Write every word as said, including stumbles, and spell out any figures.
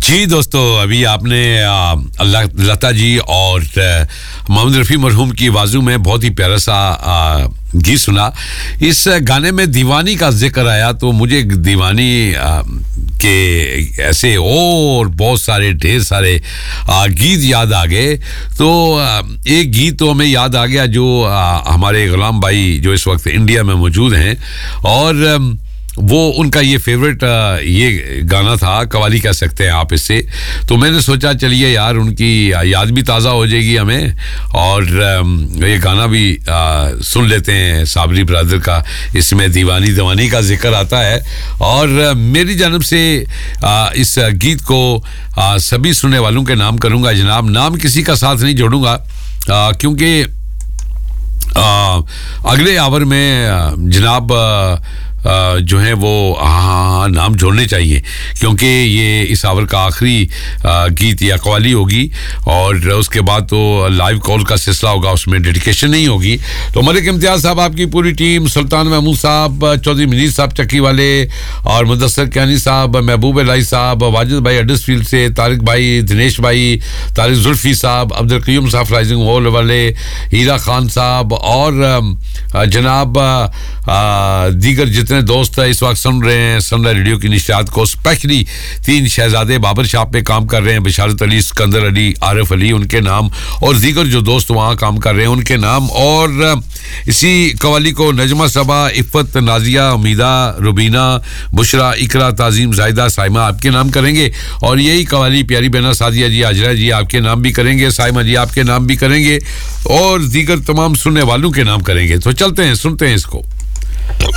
जी दोस्तों, अभी आपने अल्लाह लता जी और मोहम्मद रफ़ी मरहूम की आवाज़ों में बहुत ही प्यारा सा गीत सुना। इस गाने में दीवानी का जिक्र आया तो मुझे दीवानी के ऐसे और बहुत सारे ढेर सारे गीत याद आ गए। तो एक गीत तो हमें याद आ गया जो हमारे गुलाम भाई जो इस वक्त इंडिया में मौजूद हैं, और वो उनका ये फेवरेट ये गाना था, कवाली कह सकते हैं आप इससे। तो मैंने सोचा चलिए यार उनकी याद भी ताज़ा हो जाएगी हमें, और ये गाना भी सुन लेते हैं साबरी ब्रदर का। इसमें दीवानी दीवानी का जिक्र आता है, और मेरी जानब से इस गीत को सभी सुनने वालों के नाम करूँगा जनाब। नाम किसी का साथ नहीं जोड़ूँगा क्योंकि अगले आवर में जनाब Uh, जो है वो हाँ नाम जोड़ने चाहिए, क्योंकि ये इस आवर का आखिरी uh, गीत या कवाली होगी, और उसके बाद तो लाइव कॉल का सिलसिला होगा, उसमें डेडिकेशन नहीं होगी। तो मलिक इम्तियाज़ साहब, आपकी पूरी टीम, सुल्तान महमूद साहब, चौधरी मनीर साहब चक्की वाले, और मुदस्सर कैनी साहब, महबूब अलाई साहब, वाजिद भाई हडर्सफील्ड से, तारिक भाई, दिनेश भाई, तारिक जुल्फी साहब, अब्दुल क़य्यूम साहब राइजिंग हॉल वाले, हीरा खान साहब, और जनाब दीगर जितने दोस्त इस वक्त सुन रहे हैं सनराइज रेडियो की निशात को, स्पेशली तीन शहजादे बाबर शॉप पे काम कर रहे हैं, बिशारत अली, सिकंदर अली, आरिफ अली, उनके नाम, और दीगर जो दोस्त वहाँ काम कर रहे हैं उनके नाम। और इसी कवाली को नजमा सबा, इफ़त, नाजिया, उमीदा, रुबीना, बुशरा, इकरा, ताजीम, जायदा, साइमा आपके नाम करेंगे, और यही कवाली प्यारी बहना सादिया जी, आजरा जी आपके नाम भी करेंगे, साइमा जी आपके नाम भी करेंगे, और दीगर तमाम सुनने वालों के नाम करेंगे। तो चलते हैं, सुनते हैं इसको।